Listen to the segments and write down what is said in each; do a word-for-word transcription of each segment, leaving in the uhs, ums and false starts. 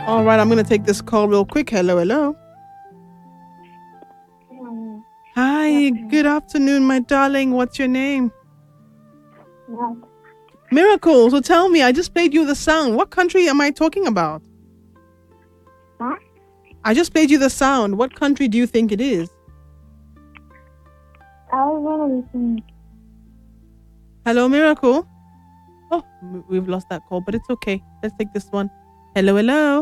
All right, I'm going to take this call real quick. Hello, hello. Um, Hi, good afternoon, my darling. What's your name? no. Miracle. So tell me, I just played you the sound. What country am I talking about? Huh? I just played you the sound. What country do you think it is? I was gonna listen. Hello, Miracle. Oh, w- we've lost that call, but it's okay. Let's take this one. Hello, hello.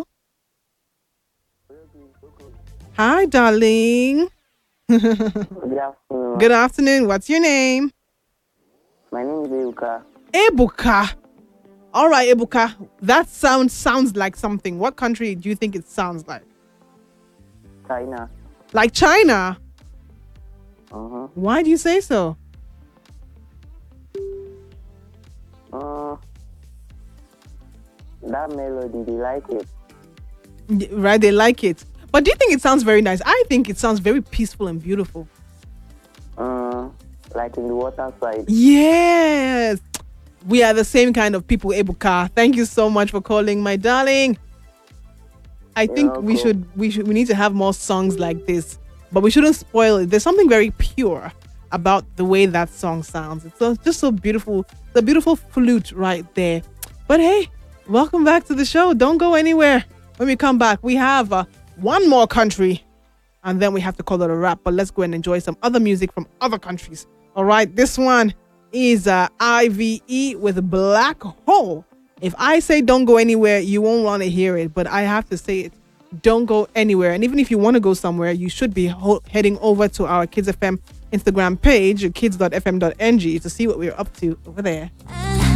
Hi, darling. Good afternoon. Good afternoon. What's your name? My name is Euka. Ebuka. All right, Ebuka. That sound sounds like something. What country do you think it sounds like? China. Like China. Uh-huh. Why do you say so? Uh, that melody, they like it. Y- Right, they like it. But do you think it sounds very nice? I think it sounds very peaceful and beautiful. Uh, like in the water side. Yes. We are the same kind of people, Ebuka. Thank you so much for calling, my darling. I You're think we welcome. should we should we need to have more songs like this, but we shouldn't spoil it. There's something very pure about the way that song sounds. It's so, just so beautiful. The beautiful flute right there. But hey, welcome back to the show. Don't go anywhere. When we come back, we have uh, one more country, and then we have to call it a wrap. But let's go and enjoy some other music from other countries. All right, this one is uh, I V E with Black Hole. If I say don't go anywhere, you won't want to hear it, but I have to say it. Don't go anywhere. And even if you want to go somewhere, you should be ho- heading over to our Kids F M Instagram page, kids dot f m dot n g, to see what we're up to over there. And